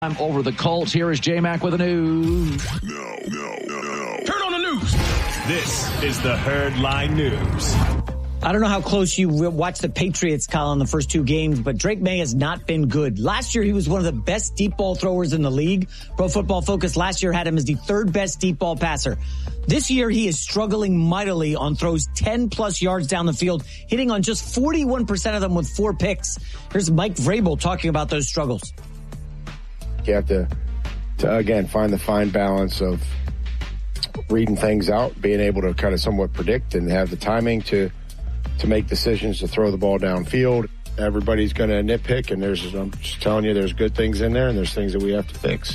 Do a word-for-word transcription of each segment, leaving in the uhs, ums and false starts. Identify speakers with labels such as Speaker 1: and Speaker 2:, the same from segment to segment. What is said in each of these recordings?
Speaker 1: I'm over the Colts. Here is J-Mac with the news.
Speaker 2: No, no, no, no. Turn on the news. This is the Herd Line News.
Speaker 3: I don't know how close you watched the Patriots, Colin, the first two games, but Drake May has not been good. Last year, he was one of the best deep ball throwers in the league. Pro Football Focus last year had him as the third best deep ball passer. This year, he is struggling mightily on throws ten plus yards down the field, hitting on just forty-one percent of them with four picks. Here's Mike Vrabel talking about those struggles.
Speaker 4: You have to, to, again, find the fine balance of reading things out, being able to kind of somewhat predict and have the timing to to make decisions to throw the ball downfield. Everybody's going to nitpick, and there's, I'm just telling you, there's good things in there, and there's things that we have to fix.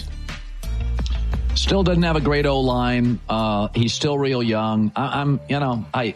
Speaker 1: Still doesn't have a great O-line. Uh, he's still real young. I, I'm, you know, I...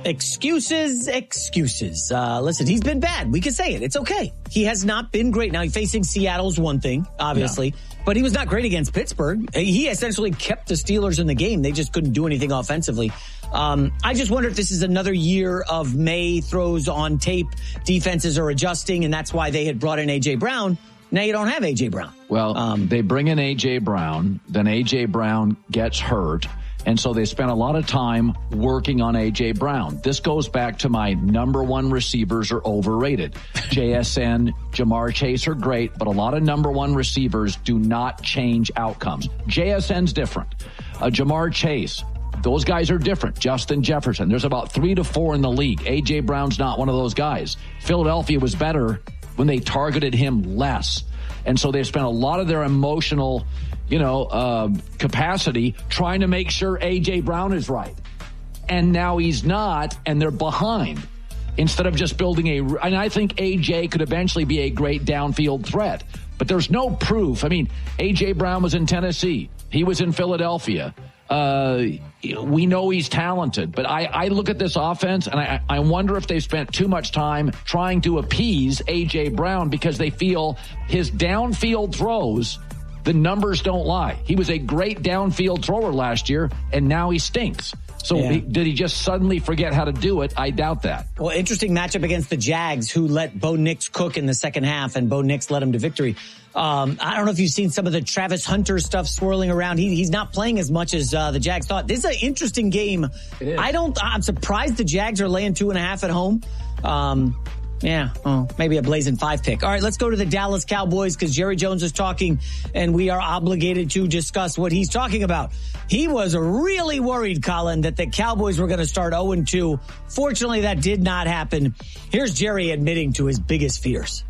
Speaker 3: Excuses, excuses. Uh, listen, he's been bad. We can say it. It's okay. He has not been great. Now, facing Seattle's one thing, obviously, yeah. but he was not great against Pittsburgh. He essentially kept the Steelers in the game. They just couldn't do anything offensively. Um, I just wonder if this is another year of May throws on tape. Defenses are adjusting, and that's why they had brought in A J. Brown. Now you don't have A J. Brown.
Speaker 1: Well, um, they bring in A J. Brown, then A J. Brown gets hurt. And so they spent a lot of time working on A J. Brown. This goes back to my number one receivers are overrated. J S N, Jamar Chase are great, but a lot of number one receivers do not change outcomes. J S N's different. Uh, Jamar Chase, those guys are different. Justin Jefferson, there's about three to four in the league. A J. Brown's not one of those guys. Philadelphia was better when they targeted him less. And so they spent a lot of their emotional, you know, uh, capacity trying to make sure A J. Brown is right. And now he's not, and they're behind. Instead of just building a, and I think A J could eventually be a great downfield threat. But there's no proof. I mean, A J. Brown was in Tennessee. He was in Philadelphia. Uh, we know he's talented, but I, I look at this offense and I, I wonder if they've spent too much time trying to appease A J. Brown because they feel his downfield throws, the numbers don't lie. He was a great downfield thrower last year, and now he stinks. So
Speaker 3: yeah.
Speaker 1: he, did he just suddenly forget how to do it? I doubt that.
Speaker 3: Well, interesting matchup against the Jags, who let Bo Nix cook in the second half, and Bo Nix led him to victory. Um, I don't know if you've seen some of the Travis Hunter stuff swirling around. He, he's not playing as much as uh, the Jags thought. This is an interesting game.
Speaker 1: It is.
Speaker 3: I don't. I'm surprised the Jags are laying two and a half at home. Um, Yeah, oh, maybe a blazing five pick. All right, let's go to the Dallas Cowboys because Jerry Jones is talking, and we are obligated to discuss what he's talking about. He was really worried, Colin, that the Cowboys were going to start oh and two. Fortunately, that did not happen. Here's Jerry admitting to his biggest fears.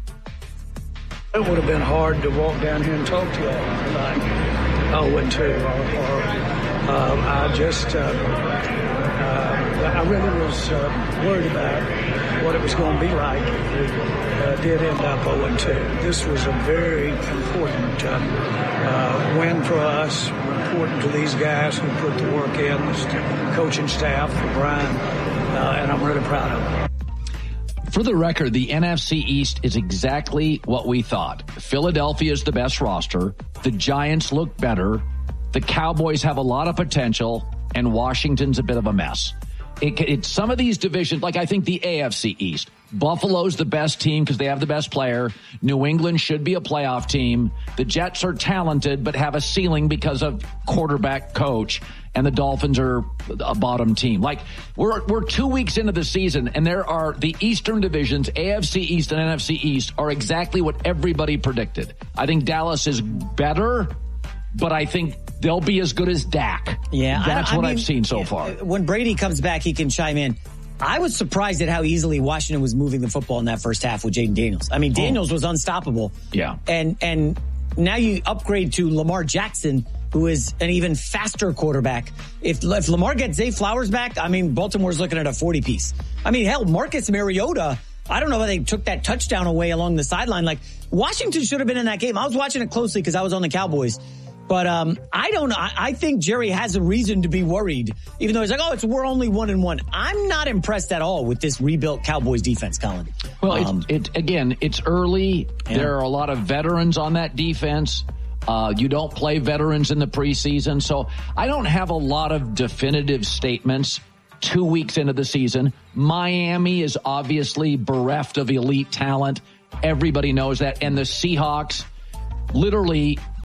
Speaker 5: It would have been hard to walk down here and talk to you all like oh and two. Or, or um, I just, uh, uh, I really was uh, worried about what it was going to be like if we uh, did end up oh and two. This was a very important uh, uh, win for us, important to these guys who put the work in, the coaching staff, for Brian, uh, and I'm really proud of them.
Speaker 1: For the record, the N F C East is exactly what we thought. Philadelphia is the best roster. The Giants look better. The Cowboys have a lot of potential, and Washington's a bit of a mess. It, it, some of these divisions, like I think the A F C East, Buffalo's the best team because they have the best player. New England should be a playoff team. The Jets are talented but have a ceiling because of quarterback coach. And the Dolphins are a bottom team. Like, we're we're two weeks into the season, and there are the Eastern divisions, A F C East and N F C East, are exactly what everybody predicted. I think Dallas is better, but I think they'll be as good as Dak.
Speaker 3: Yeah,
Speaker 1: That's
Speaker 3: I, I
Speaker 1: what
Speaker 3: mean,
Speaker 1: I've seen so far.
Speaker 3: When Brady comes back, he can chime in. I was surprised at how easily Washington was moving the football in that first half with Jaden Daniels. I mean, Daniels oh. was unstoppable.
Speaker 1: Yeah.
Speaker 3: And, and now you upgrade to Lamar Jackson, who is an even faster quarterback. If, if Lamar gets Zay Flowers back, I mean, Baltimore's looking at a forty-piece. I mean, hell, Marcus Mariota, I don't know why they took that touchdown away along the sideline. Like, Washington should have been in that game. I was watching it closely because I was on the Cowboys. But um, I don't know. I, I think Jerry has a reason to be worried, even though he's like, oh, it's we're only one and one. I'm not impressed at all with this rebuilt Cowboys defense, Colin.
Speaker 1: Well,
Speaker 3: um,
Speaker 1: it, it again, it's early. Yeah. There are a lot of veterans on that defense. Uh, you don't play veterans in the preseason. So I don't have a lot of definitive statements two weeks into the season. Miami is obviously bereft of elite talent. Everybody knows that. And the Seahawks literally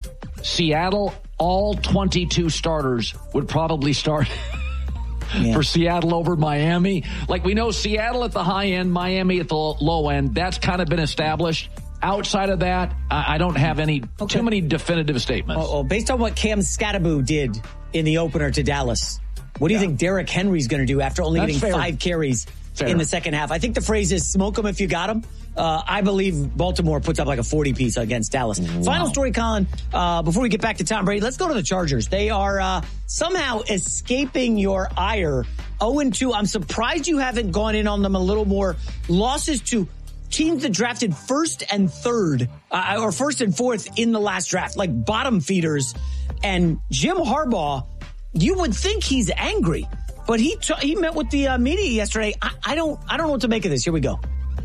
Speaker 1: Seattle, all twenty-two starters would probably start yeah. for Seattle over Miami. Like, we know Seattle at the high end, Miami at the low end. That's kind of been established. Outside of that, I don't have any okay. too many definitive statements.
Speaker 3: Oh, oh, based on what Cam Scatterbo did in the opener to Dallas, what do you yeah. think Derrick Henry's going to do after only That's getting fair. five carries fair. in the second half? I think the phrase is smoke them if you got them. Uh, I believe Baltimore puts up like a forty piece against Dallas. Wow. Final story, Colin, uh, before we get back to Tom Brady, let's go to the Chargers. They are uh, somehow escaping your ire. oh and two. I'm surprised you haven't gone in on them a little more. Losses to teams that drafted first and third, uh, or first and fourth in the last draft, like bottom feeders. And Jim Harbaugh, you would think he's angry, but he t- he met with the uh, media yesterday. I, I don't I don't know what to make of this. Here we go.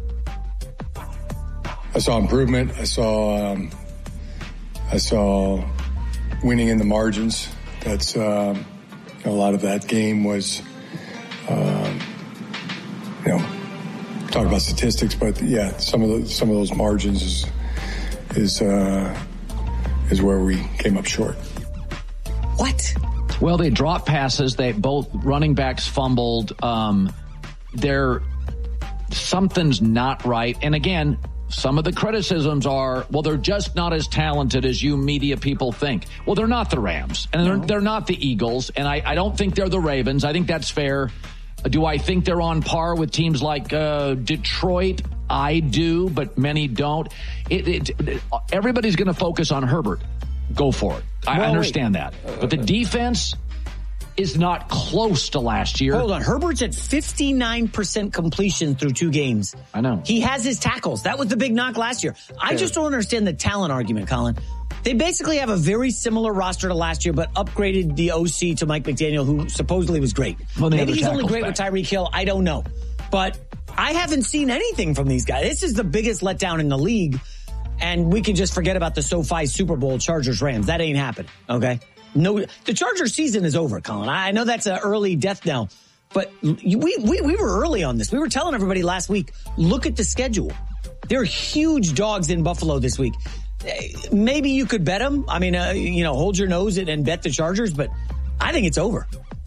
Speaker 6: I saw improvement. I saw um, I saw winning in the margins. That's um, a lot of that game was, um, you know, talk about statistics, but yeah, some of the, some of those margins is is uh, is where we came up short.
Speaker 3: What?
Speaker 1: Well, they dropped passes. They both running backs fumbled. Um, they're something's not right. And again, some of the criticisms are, well, they're just not as talented as you media people think. Well, they're not the Rams, and they're, no. they're not the Eagles, and I, I don't think they're the Ravens. I think that's fair. Do I think they're on par with teams like uh, Detroit? I do, but many don't. It, it, it, everybody's going to focus on Herbert. Go for it. I well, understand wait. that. But the defense is not close to last year.
Speaker 3: Hold on. Herbert's at fifty-nine percent completion through two games.
Speaker 1: I know.
Speaker 3: He has his tackles. That was the big knock last year. I just don't understand the talent argument, Colin. They basically have a very similar roster to last year, but upgraded the O C to Mike McDaniel, who supposedly was great. Well, maybe he's only great back. with Tyreek Hill. I don't know. But I haven't seen anything from these guys. This is the biggest letdown in the league. And we can just forget about the SoFi Super Bowl Chargers Rams. That ain't happening. Okay. No, the Chargers season is over, Colin. I know that's an early death knell, but we, we, we were early on this. We were telling everybody last week, look at the schedule. There are huge dogs in Buffalo this week. Maybe you could bet them. I mean, uh, you know, hold your nose and bet the Chargers, but I think it's over.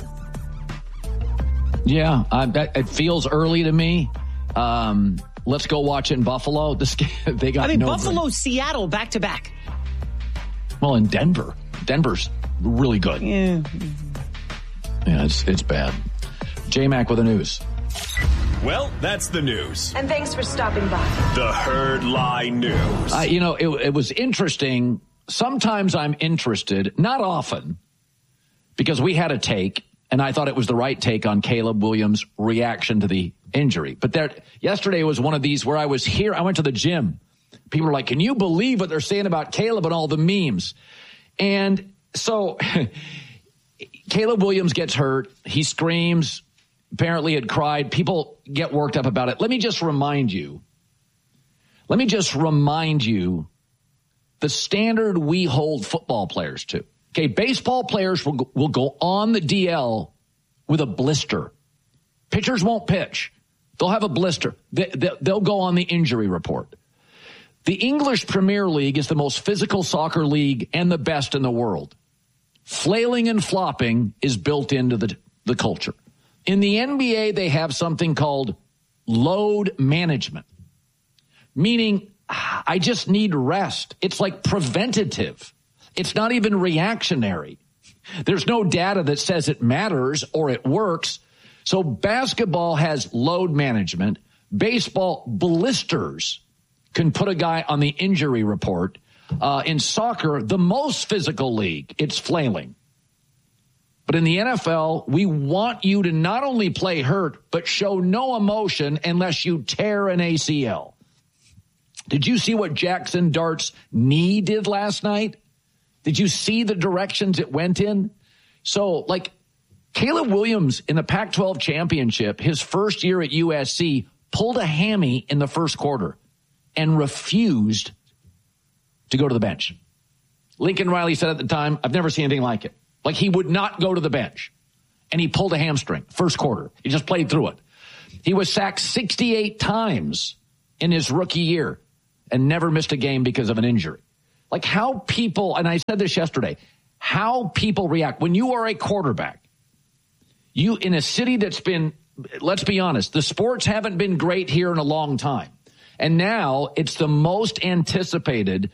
Speaker 1: Yeah, I bet it feels early to me. Um, let's go watch it in Buffalo. This, they got.
Speaker 3: I mean,
Speaker 1: no
Speaker 3: Buffalo,
Speaker 1: break.
Speaker 3: Seattle, back to back.
Speaker 1: Well, in Denver, Denver's really good.
Speaker 3: Yeah,
Speaker 1: yeah, it's it's bad. J-Mac with the news.
Speaker 2: Well, that's the news.
Speaker 7: And thanks for stopping by.
Speaker 2: The Herd Lie News.
Speaker 1: Uh, you know, it, it was interesting. Sometimes I'm interested, not often, because we had a take, and I thought it was the right take on Caleb Williams' reaction to the injury. But there, yesterday was one of these where I was here. I went to the gym. People were like, can you believe what they're saying about Caleb and all the memes? And so Caleb Williams gets hurt. He screams. Apparently had cried. People get worked up about it. Let me just remind you. Let me just remind you the standard we hold football players to. Okay, baseball players will, will go on the D L with a blister. Pitchers won't pitch. They'll have a blister. They, they, they'll go on the injury report. The English Premier League is the most physical soccer league and the best in the world. Flailing and flopping is built into the, the culture. In the N B A, they have something called load management, meaning I just need rest. It's like preventative. It's not even reactionary. There's no data that says it matters or it works. So basketball has load management. Baseball blisters can put a guy on the injury report. Uh, in soccer, the most physical league, it's flailing. But in the N F L, we want you to not only play hurt, but show no emotion unless you tear an A C L. Did you see what Jackson Dart's knee did last night? Did you see the directions it went in? So, like, Caleb Williams in the Pac twelve championship, his first year at U S C, pulled a hammy in the first quarter and refused to go to the bench. Lincoln Riley said at the time, I've never seen anything like it. Like, he would not go to the bench. And he pulled a hamstring first quarter. He just played through it. He was sacked sixty-eight times in his rookie year and never missed a game because of an injury. Like how people, and I said this yesterday, how people react when you are a quarterback. You in a city that's been, let's be honest, the sports haven't been great here in a long time. And now it's the most anticipated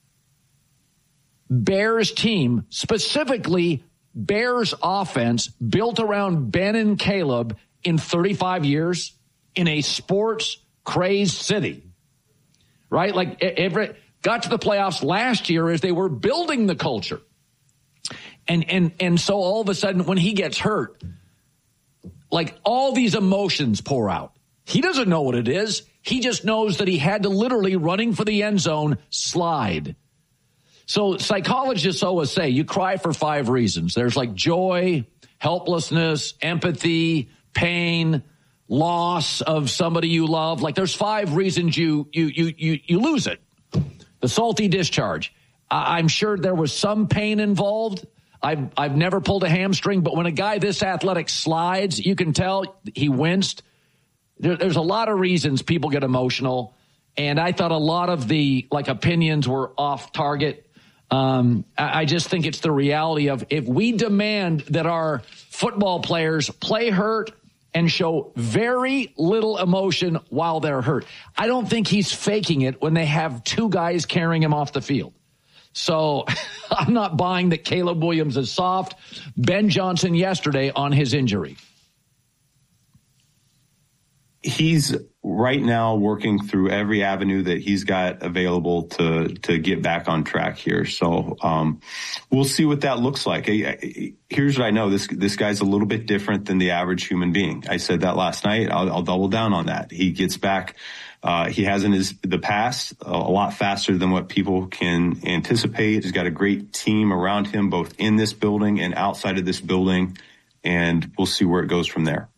Speaker 1: Bears team, specifically Bears offense, built around Ben and Caleb in thirty-five years in a sports crazed city, right? Like every got to the playoffs last year as they were building the culture. And, and, and so all of a sudden when he gets hurt, like all these emotions pour out. He doesn't know what it is. He just knows that he had to literally running for the end zone slide. So psychologists always say you cry for five reasons. There's like joy, helplessness, empathy, pain, loss of somebody you love. Like there's five reasons you you you you, you lose it. The salty discharge. I, I'm sure there was some pain involved. I've I've never pulled a hamstring, but when a guy this athletic slides, you can tell he winced. There, there's a lot of reasons people get emotional, and I thought a lot of the like opinions were off target. Um, I just think it's the reality of if we demand that our football players play hurt and show very little emotion while they're hurt. I don't think he's faking it when they have two guys carrying him off the field. So I'm not buying that Caleb Williams is soft. Ben Johnson yesterday on his injury.
Speaker 7: He's right now working through every avenue that he's got available to to get back on track here. So um, we'll see what that looks like. Here's what I know. This this guy's a little bit different than the average human being. I said that last night. I'll, I'll double down on that. He gets back. Uh, he has in his the past a, a lot faster than what people can anticipate. He's got a great team around him, both in this building and outside of this building. And we'll see where it goes from there.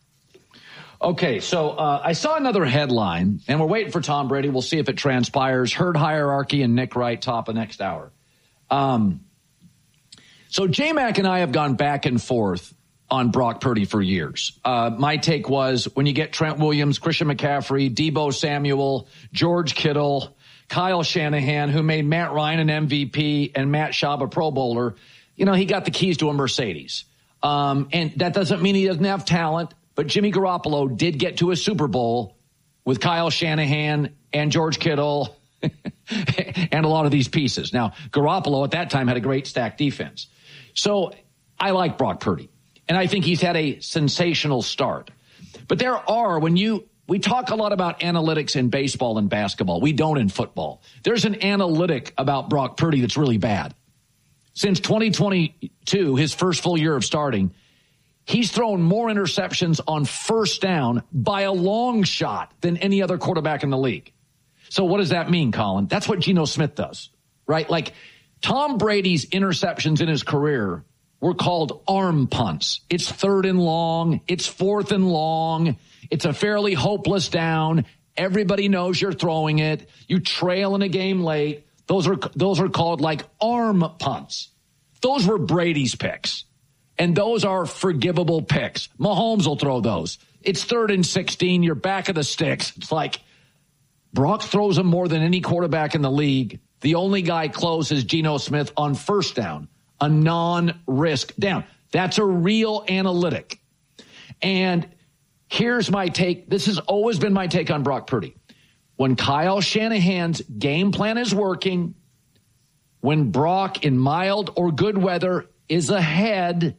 Speaker 1: Okay, so uh, I saw another headline, and we're waiting for Tom Brady. We'll see if it transpires. Herd hierarchy and Nick Wright top of next hour. Um, so J-Mac and I have gone back and forth on Brock Purdy for years. Uh, my take was when you get Trent Williams, Christian McCaffrey, Deebo Samuel, George Kittle, Kyle Shanahan, who made Matt Ryan an M V P and Matt Schaub a Pro Bowler, you know, he got the keys to a Mercedes. Um, and that doesn't mean he doesn't have talent. But Jimmy Garoppolo did get to a Super Bowl with Kyle Shanahan and George Kittle and a lot of these pieces. Now, Garoppolo at that time had a great stacked defense. So I like Brock Purdy, and I think he's had a sensational start. But there are, when you, we talk a lot about analytics in baseball and basketball. We don't in football. There's an analytic about Brock Purdy that's really bad. Since twenty twenty-two, his first full year of starting, he's thrown more interceptions on first down by a long shot than any other quarterback in the league. So what does that mean, Colin? That's what Geno Smith does, right? Like Tom Brady's interceptions in his career were called arm punts. It's third and long. It's fourth and long. It's a fairly hopeless down. Everybody knows you're throwing it. You trail in a game late. Those are, those are called like arm punts. Those were Brady's picks. And those are forgivable picks. Mahomes will throw those. It's third and sixteen. You're back of the sticks. It's like Brock throws them more than any quarterback in the league. The only guy close is Geno Smith on first down, a non-risk down. That's a real analytic. And here's my take. This has always been my take on Brock Purdy. When Kyle Shanahan's game plan is working, when Brock in mild or good weather is ahead,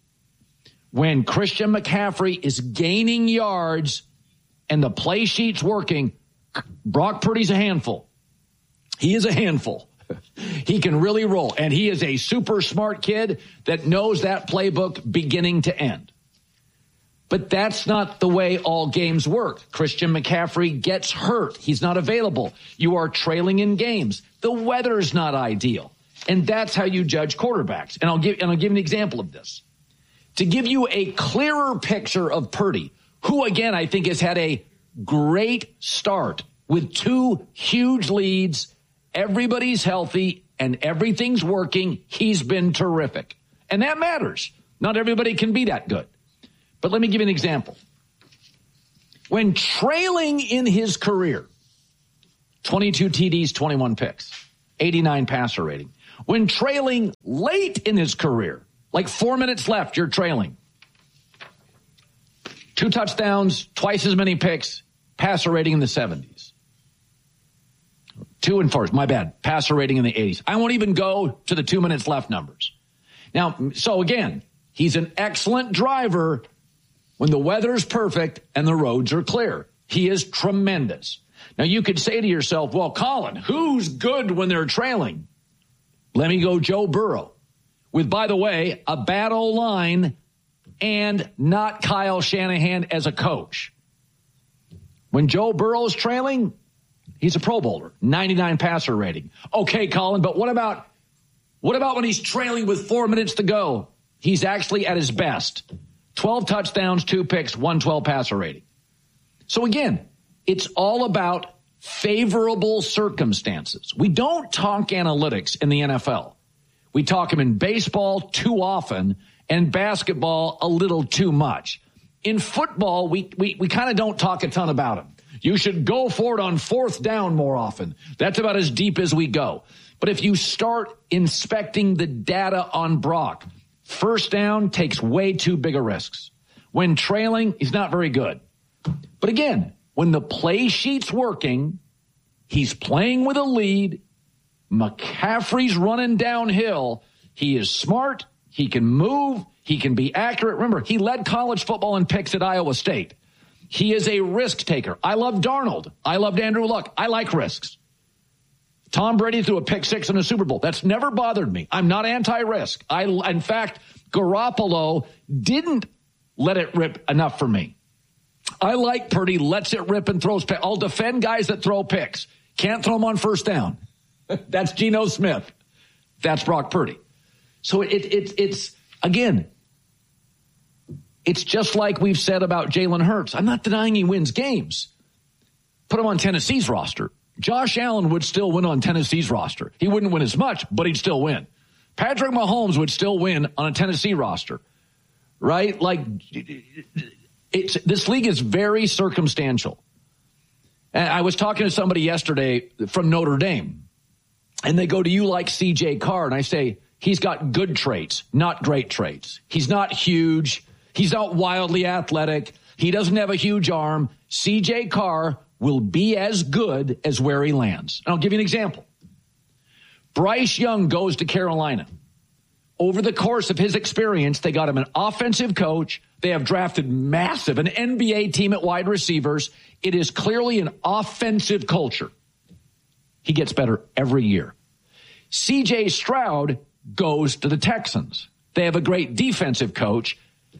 Speaker 1: when Christian McCaffrey is gaining yards and the play sheet's working, Brock Purdy's a handful. He is a handful. He can really roll, and he is a super smart kid that knows that playbook beginning to end. But that's not the way all games work. Christian McCaffrey gets hurt. He's not available. You are trailing in games. The weather's not ideal. And that's how you judge quarterbacks. And I'll give and I'll give an example of this. To give you a clearer picture of Purdy, who again I think has had a great start with two huge leads. Everybody's healthy and everything's working. He's been terrific. And that matters. Not everybody can be that good. But let me give you an example. When trailing in his career, twenty-two T Ds, twenty-one picks. eighty-nine passer rating. When trailing late in his career, like four minutes left, you're trailing. Two touchdowns, twice as many picks, passer rating in the seventies. Two and fours, my bad, passer rating in the eighties. I won't even go to the two minutes left numbers. Now, so again, he's an excellent driver when the weather's perfect and the roads are clear. He is tremendous. Now, you could say to yourself, well, Colin, who's good when they're trailing? Let me go Joe Burrow with, by the way, a bad O-line and not Kyle Shanahan as a coach. When Joe Burrow's trailing, he's a Pro Bowler, ninety-nine passer rating. Okay, Colin, but what about what about when he's trailing with four minutes to go? He's actually at his best. twelve touchdowns, two picks, one twelve passer rating. So again, it's all about favorable circumstances. We don't talk analytics in the N F L. We talk them in baseball too often and basketball a little too much. In football, we we, we kind of don't talk a ton about them. You should go for it on fourth down more often. That's about as deep as we go. But if you start inspecting the data on Brock, first down takes way too big a risks. When trailing, he's not very good. But again, when the play sheet's working, he's playing with a lead, McCaffrey's running downhill, he is smart, he can move, he can be accurate. Remember, he led college football in picks at Iowa State. He is a risk taker. I love Darnold. I loved Andrew Luck. I like risks. Tom Brady threw a pick six in a Super Bowl. That's never bothered me. I'm not anti-risk. I, in fact, Garoppolo didn't let it rip enough for me. I like Purdy, lets it rip and throws picks. I'll defend guys that throw picks. Can't throw them on first down. That's Geno Smith. That's Brock Purdy. So it, it, it's, again, it's just like we've said about Jalen Hurts. I'm not denying he wins games. Put him on Tennessee's roster. Josh Allen would still win on Tennessee's roster. He wouldn't win as much, but he'd still win. Patrick Mahomes would still win on a Tennessee roster, right? Like, it's, this league is very circumstantial. And I was talking to somebody yesterday from Notre Dame, and they go, do you like C J Carr? And I say, he's got good traits, not great traits. He's not huge. He's not wildly athletic. He doesn't have a huge arm. C J Carr will be as good as where he lands. And I'll give you an example. Bryce Young goes to Carolina. Over the course of his experience, they got him an offensive coach. They have drafted massive, an N B A team at wide receivers. It is clearly an offensive culture. He gets better every year. C J Stroud goes to the Texans. They have a great defensive coach.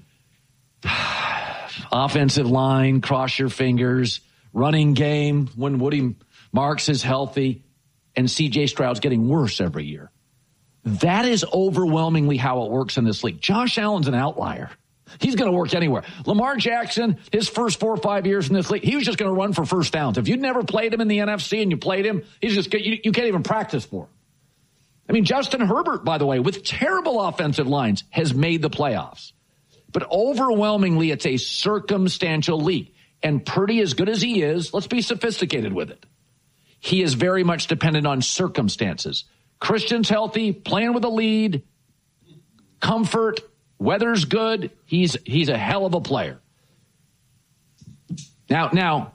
Speaker 1: Offensive line, cross your fingers. Running game when Woody Marks is healthy, and C J Stroud's getting worse every year. That is overwhelmingly how it works in this league. Josh Allen's an outlier. He's going to work anywhere. Lamar Jackson, his first four or five years in this league, he was just going to run for first downs. If you'd never played him in the N F C and you played him, he's just you, you can't even practice for him. I mean, Justin Herbert, by the way, with terrible offensive lines, has made the playoffs. But overwhelmingly, it's a circumstantial league. And Purdy, as good as he is, let's be sophisticated with it. He is very much dependent on circumstances. Christian's healthy, playing with a lead, comfort, weather's good. He's he's a hell of a player. Now, now,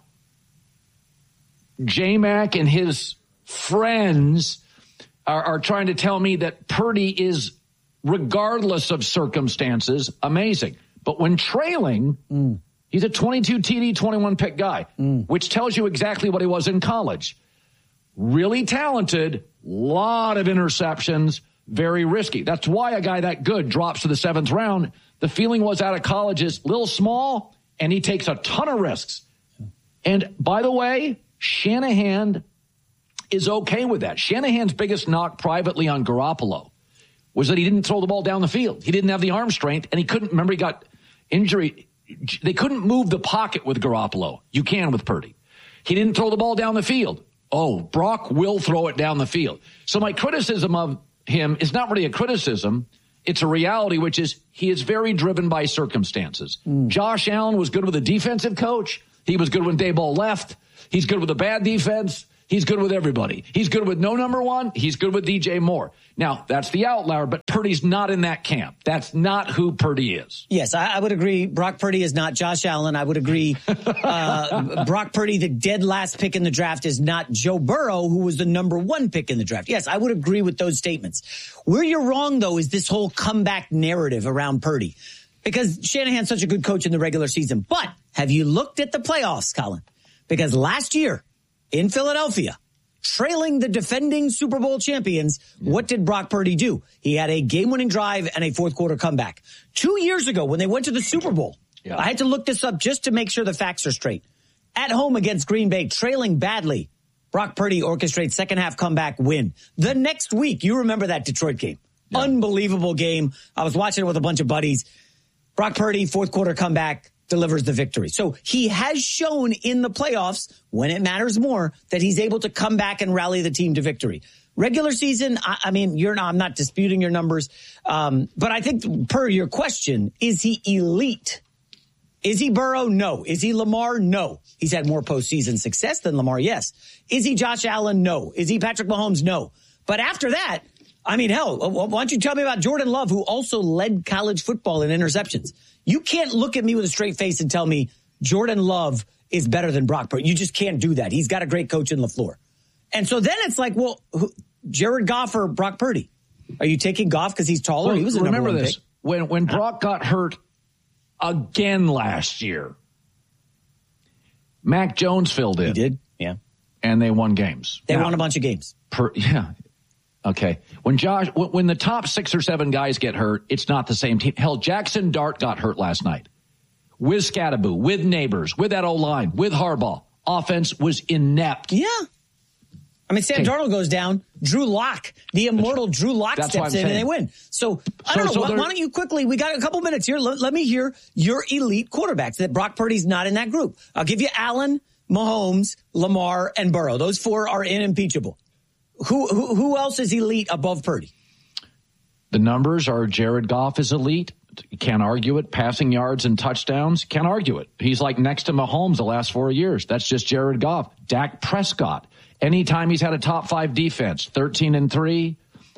Speaker 1: J-Mac and his friends are, are trying to tell me that Purdy is, regardless of circumstances, amazing. But when trailing... Mm. He's a twenty-two T D, twenty-one pick guy, mm. which tells you exactly what he was in college. Really talented, lot of interceptions, very risky. That's why a guy that good drops to the seventh round. The feeling was out of college is a little small, and he takes a ton of risks. And by the way, Shanahan is okay with that. Shanahan's biggest knock privately on Garoppolo was that he didn't throw the ball down the field. He didn't have the arm strength, and he couldn't, remember he got injury. They couldn't move the pocket with Garoppolo. You can with Purdy. He didn't throw the ball down the field. Oh, Brock will throw it down the field. So my criticism of him is not really a criticism. It's a reality, which is he is very driven by circumstances. Mm. Josh Allen was good with a defensive coach. He was good when Daboll left. He's good with a bad defense. He's good with everybody. He's good with no number one. He's good with D J Moore. Now, that's the outlier, but Purdy's not in that camp. That's not who Purdy is.
Speaker 3: Yes, I, I would agree. Brock Purdy is not Josh Allen. I would agree. Uh, Brock Purdy, the dead last pick in the draft, is not Joe Burrow, who was the number one pick in the draft. Yes, I would agree with those statements. Where you're wrong, though, is this whole comeback narrative around Purdy. Because Shanahan's such a good coach in the regular season. But have you looked at the playoffs, Colin? Because last year in Philadelphia, trailing the defending Super Bowl champions, yeah. what did Brock Purdy do? He had a game-winning drive and a fourth-quarter comeback. Two years ago, when they went to the Super Bowl, yeah. I had to look this up just to make sure the facts are straight. At home against Green Bay, trailing badly, Brock Purdy orchestrates second-half comeback win. The next week, you remember that Detroit game. Yeah. Unbelievable game. I was watching it with a bunch of buddies. Brock Purdy, fourth-quarter comeback, delivers the victory. So he has shown in the playoffs, when it matters more, that he's able to come back and rally the team to victory. Regular season, I, I mean, you're not, I'm not disputing your numbers, um, but I think per your question, is he elite? Is he Burrow? No. Is he Lamar? No. He's had more postseason success than Lamar, yes. Is he Josh Allen? No. Is he Patrick Mahomes? No. But after that, I mean, hell, why don't you tell me about Jordan Love, who also led college football in interceptions? You can't look at me with a straight face and tell me Jordan Love is better than Brock Purdy. You just can't do that. He's got a great coach in LaFleur. And so then it's like, well, who, Jared Goff or Brock Purdy? Are you taking Goff because he's taller?
Speaker 1: Well,
Speaker 3: he was a
Speaker 1: remember
Speaker 3: number one
Speaker 1: this.
Speaker 3: Pick.
Speaker 1: When, when Brock got hurt again last year, Mac Jones filled in.
Speaker 3: He did, yeah.
Speaker 1: And they won games.
Speaker 3: They
Speaker 1: now,
Speaker 3: won a bunch of games.
Speaker 1: Per, yeah. Okay. When Josh, when the top six or seven guys get hurt, it's not the same team. Hell, Jackson Dart got hurt last night. With Scatterbo, with Neighbors, with that O-line, with Harbaugh. Offense was inept.
Speaker 3: Yeah. I mean, Sam okay. Darnold goes down. Drew Lock, the immortal That's, Drew Lock steps in saying. and they win. So, I don't so, know. So why, why don't you quickly, we got a couple minutes here. Let, let me hear your elite quarterbacks that Brock Purdy's not in that group. I'll give you Allen, Mahomes, Lamar, and Burrow. Those four are inimpeachable. Who, who who else is elite above Purdy?
Speaker 1: The numbers are Jared Goff is elite. You can't argue it. Passing yards and touchdowns, can't argue it. He's like next to Mahomes the last four years. That's just Jared Goff. Dak Prescott. Anytime he's had a top five defense, thirteen and three,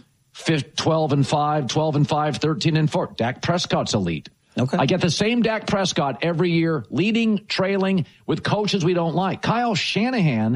Speaker 1: twelve and five, twelve and five, thirteen and four. Dak Prescott's elite.
Speaker 3: Okay.
Speaker 1: I get the same Dak Prescott every year, leading, trailing with coaches we don't like. Kyle Shanahan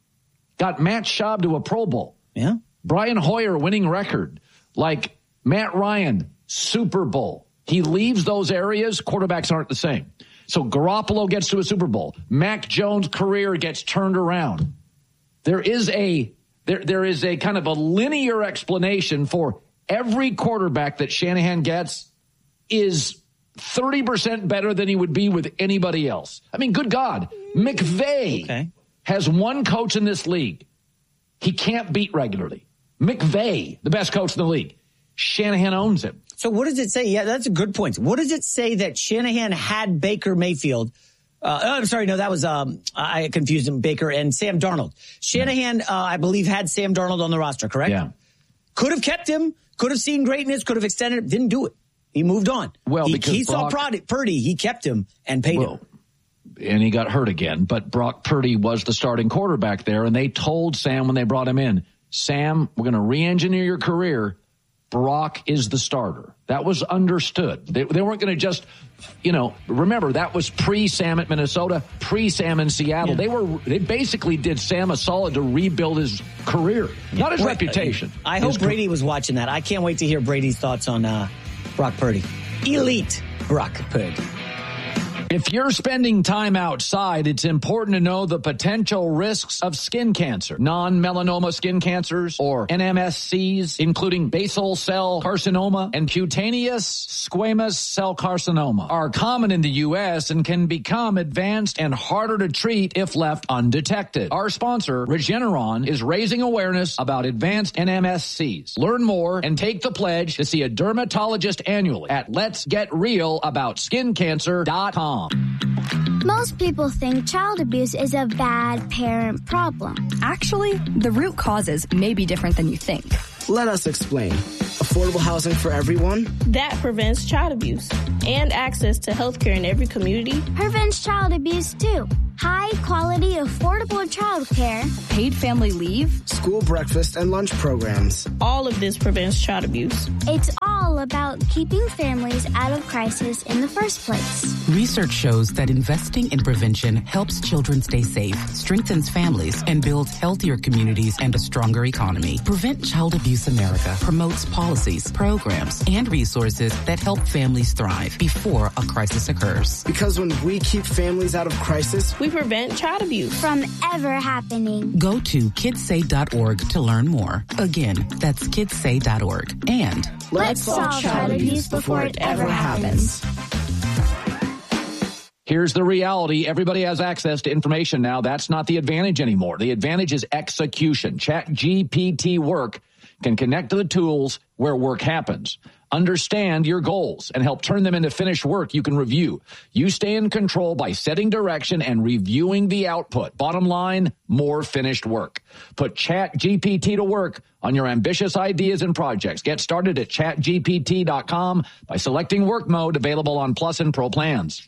Speaker 1: got Matt Schaub to a Pro Bowl.
Speaker 3: Yeah.
Speaker 1: Brian Hoyer winning record. Like Matt Ryan, Super Bowl. He leaves those areas, quarterbacks aren't the same. So Garoppolo gets to a Super Bowl. Mac Jones' career gets turned around. There is a there there is a kind of a linear explanation for every quarterback that Shanahan gets is thirty percent better than he would be with anybody else. I mean, good God. McVay okay. has one coach in this league he can't beat regularly. McVay, the best coach in the league. Shanahan owns him.
Speaker 3: So what does it say? Yeah, that's a good point. What does it say that Shanahan had Baker Mayfield? Uh, oh, I'm sorry. No, that was, um, I confused him, Baker and Sam Darnold. Shanahan, uh, I believe, had Sam Darnold on the roster, correct?
Speaker 1: Yeah.
Speaker 3: Could have kept him, could have seen greatness, could have extended it, didn't do it. He moved on.
Speaker 1: Well,
Speaker 3: he,
Speaker 1: because
Speaker 3: he
Speaker 1: Brock,
Speaker 3: saw Purdy, he kept him and paid
Speaker 1: well,
Speaker 3: him.
Speaker 1: And he got hurt again. But Brock Purdy was the starting quarterback there, and they told Sam when they brought him in, Sam, we're going to re-engineer your career. Brock is the starter. That was understood. They, they weren't going to just, you know, remember that was pre-Sam at Minnesota, pre-Sam in Seattle. Yeah. They were, they basically did Sam a solid to rebuild his career, yeah. not his Wait, reputation.
Speaker 3: I hope his Brady was watching that. I can't wait to hear Brady's thoughts on uh, Brock Purdy. Elite Brock Purdy.
Speaker 1: If you're spending time outside, it's important to know the potential risks of skin cancer. Non-melanoma skin cancers, or N M S Cs, including basal cell carcinoma and cutaneous squamous cell carcinoma, are common in the U S and can become advanced and harder to treat if left undetected. Our sponsor, Regeneron, is raising awareness about advanced N M S Cs. Learn more and take the pledge to see a dermatologist annually at lets get real about skin cancer dot com.
Speaker 8: Most people think child abuse is a bad parent problem.
Speaker 9: Actually, the root causes may be different than you think.
Speaker 10: Let us explain.
Speaker 9: affordable housing for everyone.
Speaker 10: That prevents child abuse. And access to health care in every community.
Speaker 8: Prevents child abuse, too. High quality, affordable child care.
Speaker 11: Paid family leave.
Speaker 9: School breakfast and lunch programs.
Speaker 10: All of this prevents child abuse.
Speaker 8: It's all about keeping families out of crisis in the first place.
Speaker 12: Research shows that investing in prevention helps children stay safe, strengthens families, and builds healthier communities and a stronger economy. Prevent Child Abuse America promotes policies, programs, and resources that help families thrive before a crisis occurs.
Speaker 9: Because when we keep families out of crisis,
Speaker 10: we prevent child abuse
Speaker 8: from ever happening.
Speaker 12: Go to kids say dot org to learn more. Again, that's kids say dot org. And
Speaker 8: let's, let's solve child abuse before it ever happens.
Speaker 1: Here's the reality. Everybody has access to information now. That's not the advantage anymore. The advantage is execution. ChatGPT Work can connect to the tools where work happens. Understand your goals and help turn them into finished work you can review. You stay in control by setting direction and reviewing the output. Bottom line, more finished work. Put ChatGPT to work on your ambitious ideas and projects. Get started at chat G P T dot com by selecting work mode, available on Plus and Pro plans.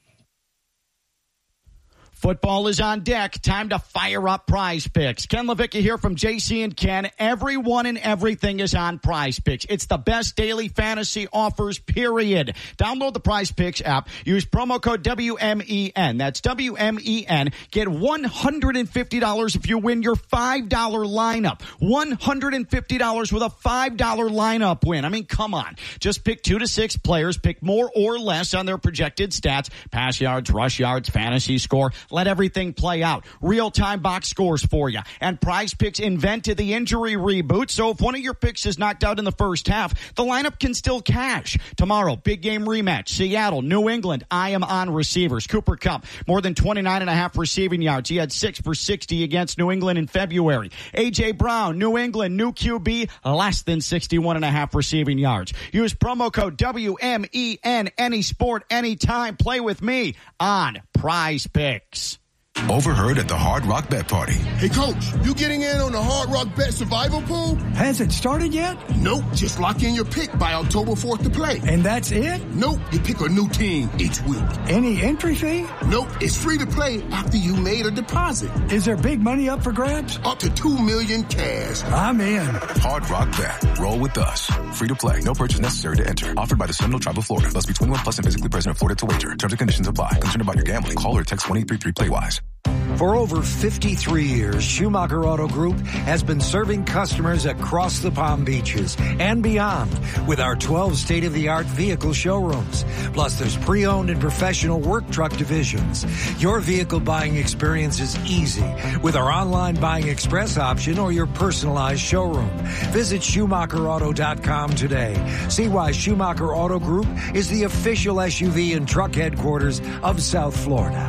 Speaker 13: Football is on deck. Time to fire up Prize Picks. Ken Levicka here from J C and Ken. Everyone and everything is on Prize Picks. It's the best daily fantasy offers, period. Download the Prize Picks app. Use promo code W M E N. That's W M E N. Get one hundred fifty dollars if you win your five dollar lineup. one hundred fifty dollars with a five dollar lineup win. I mean, come on. Just pick two to six players. Pick more or less on their projected stats. Pass yards, rush yards, fantasy score. Let everything play out. Real-time box scores for you. And Prize Picks invented the injury reboot, so if one of your picks is knocked out in the first half, the lineup can still cash. Tomorrow, big game rematch. Seattle, New England. I am on receivers. Cooper Kupp, more than twenty-nine and a half receiving yards. He had six for sixty against New England in February. A J. Brown, New England, new Q B, less than sixty-one and a half receiving yards. Use promo code W M E N. Any sport, anytime. Play with me on Prize Picks.
Speaker 14: Overheard at the Hard Rock Bet Party.
Speaker 15: Hey, Coach, you getting in on the Hard Rock Bet Survival Pool?
Speaker 16: Has it started yet?
Speaker 15: Nope. Just lock in your pick by October fourth to play.
Speaker 16: And that's it?
Speaker 15: Nope. You pick a new team each week.
Speaker 16: Any entry fee?
Speaker 15: Nope. It's free to play after you made a deposit.
Speaker 16: Is there big money up for grabs?
Speaker 15: Up to two million cash.
Speaker 16: I'm in.
Speaker 14: Hard Rock Bet. Roll with us. Free to play. No purchase necessary to enter. Offered by the Seminole Tribe of Florida. Must be twenty-one plus and physically present in Florida to wager. Terms and conditions apply. Concerned about your gambling? Call or text one eight three three play wise.
Speaker 17: For over fifty-three years, Schumacher Auto Group has been serving customers across the Palm Beaches and beyond with our twelve state-of-the-art vehicle showrooms. Plus, there's pre-owned and professional work truck divisions. Your vehicle buying experience is easy with our online buying express option or your personalized showroom. Visit Schumacher Auto dot com today. See why Schumacher Auto Group is the official S U V and truck headquarters of South Florida.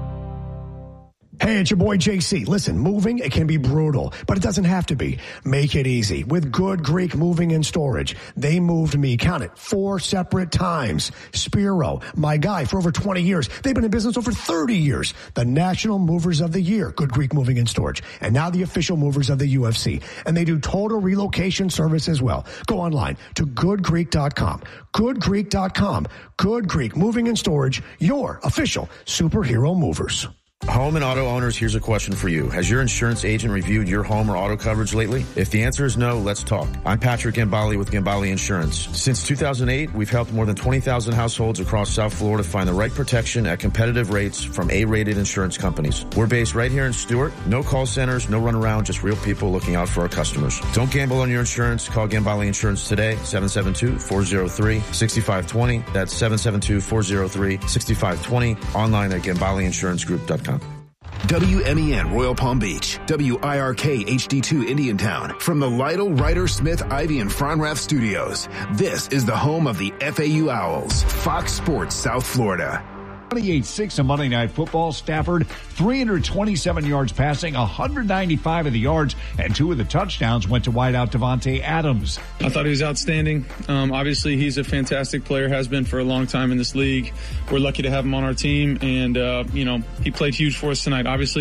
Speaker 18: Hey, it's your boy J C. Listen, moving, it can be brutal, but it doesn't have to be. Make it easy with Good Greek Moving and Storage. They moved me, count it, four separate times. Spiro, my guy for over twenty years. They've been in business over thirty years. The National Movers of the Year, Good Greek Moving and Storage. And now the official movers of the U F C. And they do total relocation service as well. Go online to good greek dot com. good greek dot com. Good Greek Moving and Storage, your official superhero movers.
Speaker 19: Home and auto owners, here's a question for you. Has your insurance agent reviewed your home or auto coverage lately? If the answer is no, let's talk. I'm Patrick Gambale with Gambale Insurance. Since two thousand eight, we've helped more than twenty thousand households across South Florida find the right protection at competitive rates from A-rated insurance companies. We're based right here in Stuart. No call centers, no runaround, just real people looking out for our customers. Don't gamble on your insurance. Call Gambale Insurance today, seven seven two, four zero three, six five two zero. That's seven seven two, four zero three, six five two zero. Online at gambale insurance group dot com.
Speaker 14: W M E N Royal Palm Beach, W I R K H D two Indiantown. From the Lytle, Ryder, Smith, Ivy, and Fronrath studios, this is the home of the F A U Owls, Fox Sports South Florida.
Speaker 20: twenty-eight six on Monday Night Football. Stafford, three hundred twenty-seven yards passing, one hundred ninety-five of the yards, and two of the touchdowns went to wideout Devontae Adams.
Speaker 21: I thought he was outstanding. Um, obviously, he's a fantastic player, has been for a long time in this league. We're lucky to have him on our team, and, uh, you know, he played huge for us tonight. Obviously,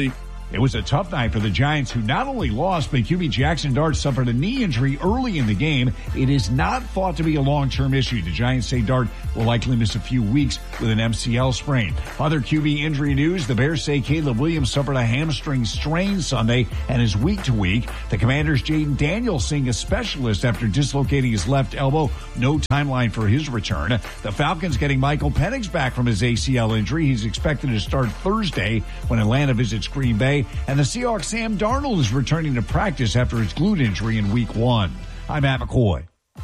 Speaker 20: It was a tough night for the Giants, who not only lost, but Q B Jackson Dart suffered a knee injury early in the game. It is not thought to be a long-term issue. The Giants say Dart will likely miss a few weeks with an M C L sprain. Other Q B injury news, the Bears say Caleb Williams suffered a hamstring strain Sunday and is week to week. The Commanders' Jaden Daniels seeing a specialist after dislocating his left elbow. No timeline for his return. The Falcons getting Michael Penix back from his A C L injury. He's expected to start Thursday when Atlanta visits Green Bay. And the Seahawks' Sam Darnold is returning to practice after his glute injury in week one. I'm Matt McCoy.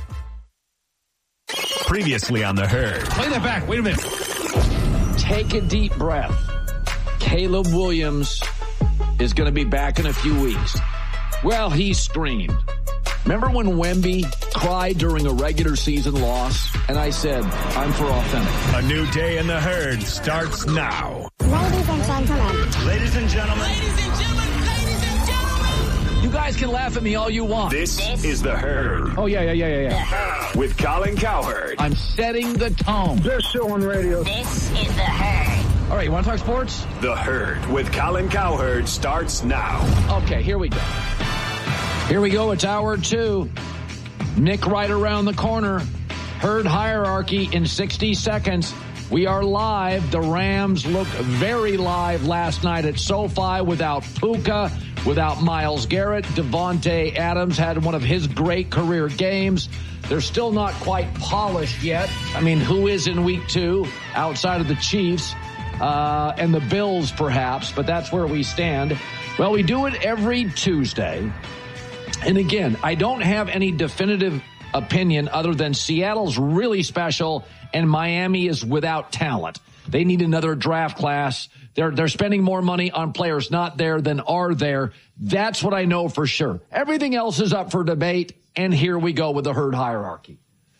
Speaker 2: Previously on The Herd.
Speaker 1: Play that back. Wait a minute. Take a deep breath. Caleb Williams is going to be back in a few weeks. Well, he screamed. Remember when Wemby cried during a regular season loss? And I said, I'm for authentic.
Speaker 2: A new day in The Herd starts now.
Speaker 8: Ladies and gentlemen.
Speaker 2: Ladies and gentlemen.
Speaker 8: Ladies and gentlemen. Ladies and gentlemen.
Speaker 1: You guys can laugh at me all you want.
Speaker 2: This, this is The Herd.
Speaker 1: Oh, yeah, yeah, yeah, yeah, yeah.
Speaker 2: With Colin Cowherd.
Speaker 1: I'm setting the tone.
Speaker 5: Best show on radio.
Speaker 8: This is The Herd.
Speaker 1: All right, you want to talk sports?
Speaker 2: The Herd with Colin Cowherd starts now.
Speaker 1: Okay, here we go. Here we go. It's hour two. Nick right around the corner. Herd hierarchy in sixty seconds. We are live. The Rams looked very live last night at SoFi without Puka, without Myles Garrett. Devontae Adams had one of his great career games. They're still not quite polished yet. I mean, who is in week two outside of the Chiefs uh, and the Bills, perhaps, but that's where we stand. Well, we do it every Tuesday. And again, I don't have any definitive opinion other than Seattle's really special and Miami is without talent. They need another draft class. They're they're spending more money on players not there than are there. That's what I know for sure. Everything else is up for debate, and here we go with the Herd hierarchy.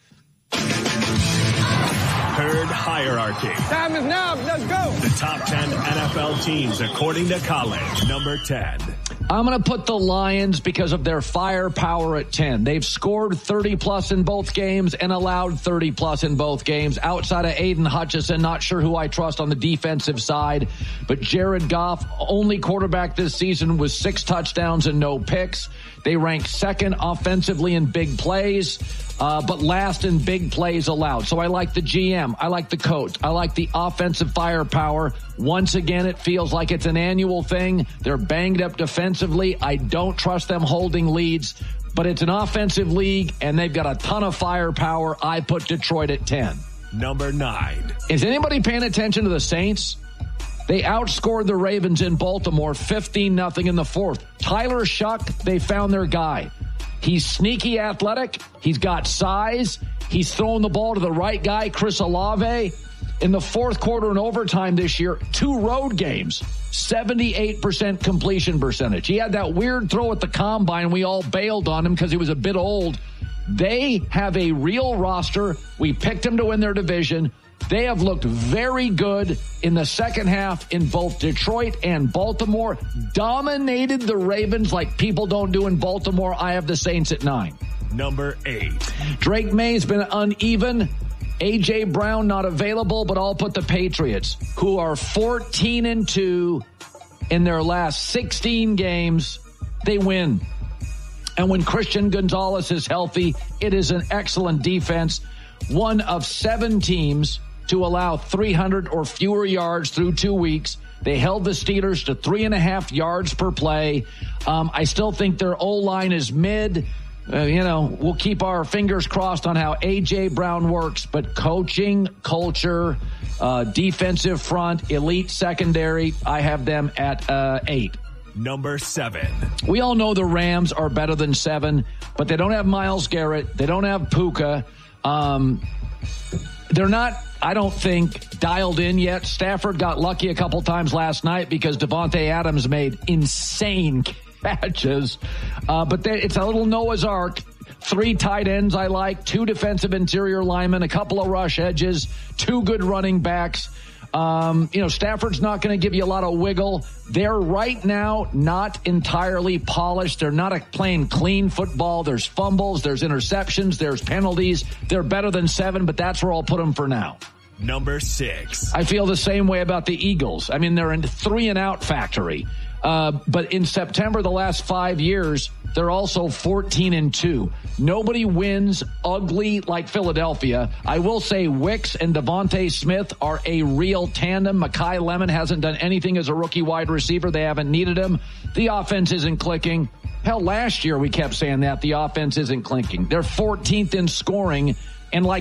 Speaker 2: Herd hierarchy.
Speaker 5: Time is now. Let's go.
Speaker 2: The top ten N F L teams according to Colin. Number ten.
Speaker 1: I'm going to put the Lions because of their firepower at ten. They've scored thirty plus in both games and allowed thirty plus in both games. Outside of Aiden Hutchinson, not sure who I trust on the defensive side. But Jared Goff, only quarterback this season with six touchdowns and no picks. They rank second offensively in big plays, uh, but last in big plays allowed. So I like the G M. I like the coach. I like the offensive firepower. Once again, it feels like it's an annual thing. They're banged up defensively. I don't trust them holding leads, but it's an offensive league, and they've got a ton of firepower. I put Detroit at ten.
Speaker 2: Number nine.
Speaker 1: Is anybody paying attention to the Saints? They outscored the Ravens in Baltimore fifteen nothing in the fourth. Tyler Shuck, they found their guy. He's sneaky athletic. He's got size. He's throwing the ball to the right guy, Chris Olave. In the fourth quarter and overtime this year, two road games, seventy-eight percent completion percentage. He had that weird throw at the combine. We all bailed on him because he was a bit old. They have a real roster. We picked them to win their division. They have looked very good in the second half in both Detroit and Baltimore. Dominated the Ravens like people don't do in Baltimore. I have the Saints at nine.
Speaker 2: Number eight.
Speaker 1: Drake May's been uneven. A J Brown not available, but I'll put the Patriots, who are fourteen and two in their last sixteen games. They win. And when Christian Gonzalez is healthy, it is an excellent defense. One of seven teams to allow three hundred or fewer yards through two weeks. They held the Steelers to three and a half yards per play. Um, I still think their O-line is mid. Uh, you know, we'll keep our fingers crossed on how A J Brown works, but coaching, culture, uh, defensive front, elite secondary, I have them at uh, eight.
Speaker 2: Number seven.
Speaker 1: We all know the Rams are better than seven, but they don't have Myles Garrett. They don't have Puka. Um, they're not, I don't think, dialed in yet. Stafford got lucky a couple times last night because Devontae Adams made insane catches. Uh, but they, it's a little Noah's Ark. Three tight ends I like, two defensive interior linemen, a couple of rush edges, two good running backs. Um, you know, Stafford's not going to give you a lot of wiggle. They're right now not entirely polished. They're not a playing clean football. There's fumbles, there's interceptions, there's penalties. They're better than seven, but that's where I'll put them for now.
Speaker 2: Number six.
Speaker 1: I feel the same way about the Eagles. I mean, they're in three and out factory. Uh, but in September, the last five years, they're also fourteen and two. Nobody wins ugly like Philadelphia. I will say Wicks and Devontae Smith are a real tandem. Mekhi Lemon hasn't done anything as a rookie wide receiver. They haven't needed him. The offense isn't clicking. Hell, last year we kept saying that. The offense isn't clicking. They're fourteenth in scoring. And like